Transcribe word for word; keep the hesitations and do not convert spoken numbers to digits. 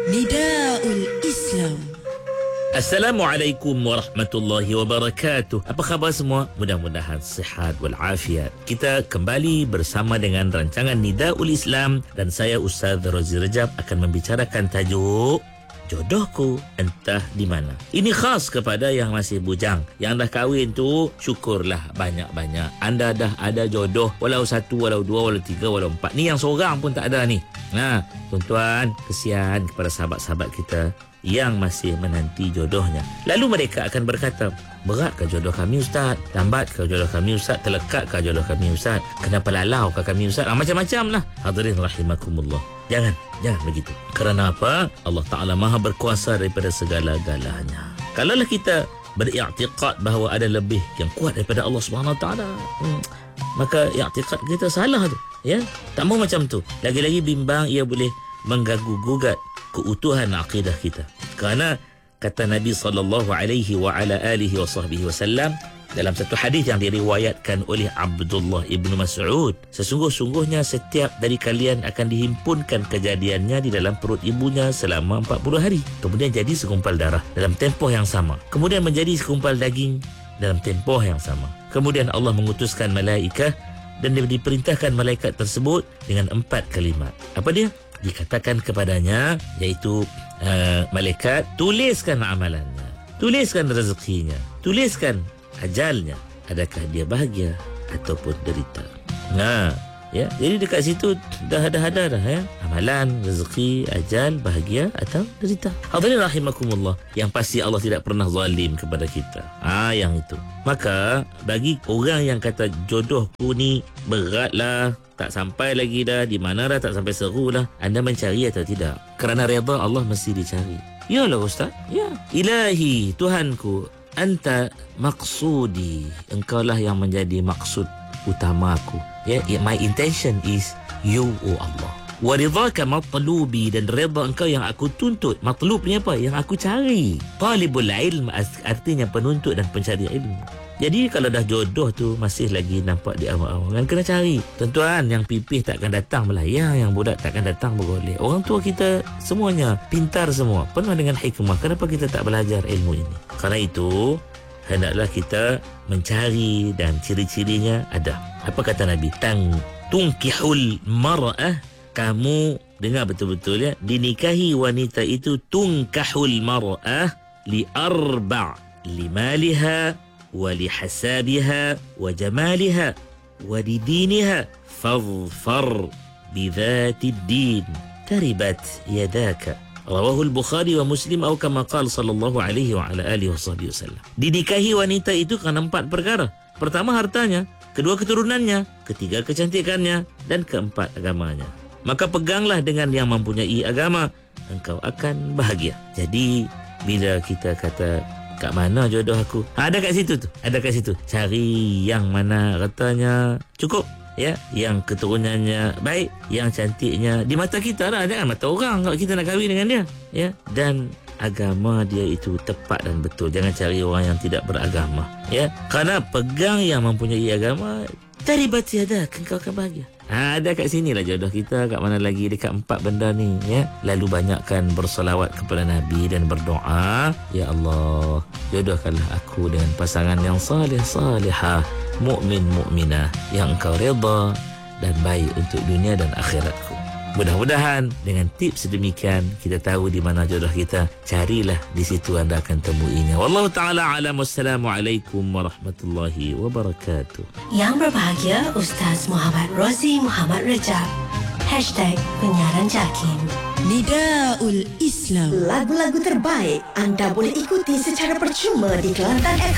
Nidaul Islam. Assalamualaikum warahmatullahi wabarakatuh. Apa khabar semua? Mudah-mudahan sihat walafiat. Kita kembali bersama dengan rancangan Nidaul Islam dan saya Ustaz Razi Rajab akan membicarakan tajuk jodohku entah di mana. Ini khas kepada yang masih bujang. Yang dah kahwin tu syukurlah banyak-banyak. Anda dah ada jodoh walau satu, walau dua, walau tiga, walau empat. Ni yang seorang pun tak ada ni. Nah, tuan-tuan, kesian kepada sahabat-sahabat kita yang masih menanti jodohnya. Lalu mereka akan berkata, beratkah jodoh kami Ustaz? Lambatkah jodoh kami Ustaz? Telekatkah jodoh kami Ustaz? Kenapa lalaukah kami Ustaz? Ah, macam-macam lah. Hadirin rahimakumullah. Jangan, jangan begitu. Kerana apa? Allah Ta'ala maha berkuasa daripada segala-galanya. Kalaulah kita beriktikad bahawa ada lebih yang kuat daripada Allah Subhanahu Wa Ta'ala, hmm, maka iktikad kita salah tu. Ya, tak mau macam tu. Lagi-lagi bimbang ia boleh mengganggu-gugat keutuhan akidah kita. Kerana kata Nabi sallallahu alaihi wa ala alihi wa sahbihi wasallam dalam satu hadis yang diriwayatkan oleh Abdullah ibnu Mas'ud, sesungguh-sungguhnya setiap dari kalian akan dihimpunkan kejadiannya di dalam perut ibunya selama empat puluh hari, kemudian jadi segumpal darah dalam tempoh yang sama, kemudian menjadi segumpal daging dalam tempoh yang sama. Kemudian Allah mengutuskan malaikat dan dia diperintahkan malaikat tersebut dengan empat kalimat. Apa dia? Dikatakan kepadanya, iaitu uh, malaikat, tuliskan amalannya, tuliskan rezekinya, tuliskan ajalnya, adakah dia bahagia ataupun derita. Nah, ya, jadi dekat situ dah ada-ada dah ya, amalan, rezeki, ajal, bahagia atau derita. Hadirin rahimakumullah, yang pasti Allah tidak pernah zalim kepada kita. Ah, yang itu. Maka bagi orang yang kata jodohku ni beratlah, tak sampai lagi dah, di mana dah, tak sampai seru lah, anda mencari atau tidak? Kerana redha Allah mesti dicari. Yalah Ustaz, ya. Ilahi, Tuhanku, anta maksudi, engkaulah yang menjadi maksud utamaku. Ya, yeah, my intention is you, oh Allah. Wa ridhaka matlubi, dan redha engkau yang aku tuntut. Matlub ni apa? Yang aku cari. Talibul ilm artinya penuntut dan pencari ilmu. Jadi kalau dah jodoh tu masih lagi nampak di awal-awal, kan kena cari. Tuan-tuan, yang pipih takkan datang melayang, yang budak takkan datang bergolek. Orang tua kita semuanya pintar semua, penuh dengan hikmah. Kenapa kita tak belajar ilmu ini? Karena itu hendaklah kita mencari, dan ciri-cirinya ada. Apa kata Nabi? Tang tunkihul mar'ah, kamu dengar betul-betul ya, dinikahi wanita itu, tunkahul mar'ah li arba' limaliha wa lihasabiha wa jamaliha wa lidiniha fadhfar bidhatid din taribat yadaka. Rawahu al-Bukhari wa Muslim, atau kama qala sallallahu alaihi wa ala alihi wasallam. Dinikahi wanita itu kerana empat perkara. Pertama, hartanya, kedua, keturunannya, ketiga, kecantikannya, dan keempat, agamanya. Maka peganglah dengan yang mempunyai agama, engkau akan bahagia. Jadi bila kita kata kat mana jodoh aku, ha, ada kat situ tu, ada kat situ. Cari yang mana hartanya cukup, ya, yang keturunannya baik, yang cantiknya di mata kita lah, jangan mata orang kalau kita nak kahwin dengan dia, ya, dan agama dia itu tepat dan betul. Jangan cari orang yang tidak beragama, ya, kerana pegang yang mempunyai agama, taribat yada, engkau akan bahagia. Ha, ada kat sini lah jodoh kita. Kat mana lagi? Dekat empat benda ni, ya. Lalu banyakkan bersolawat kepada Nabi dan berdoa, ya Allah, jodohkanlah aku dengan pasangan yang salih salihah, mukmin mukminah, yang engkau redha dan baik untuk dunia dan akhiratku. Mudah-mudahan dengan tips sedemikian kita tahu di mana jodoh kita. Carilah, di situ anda akan temuinya. Wallahu ta'ala alam. Wassalamualaikum warahmatullahi wabarakatuh. Yang berbahagia Ustaz Muhammad Razi Muhammad Rajab. Hashtag Penyiaran Jakim. Nidaul Islam. Lagu-lagu terbaik anda boleh ikuti secara percuma di Kelantan F M.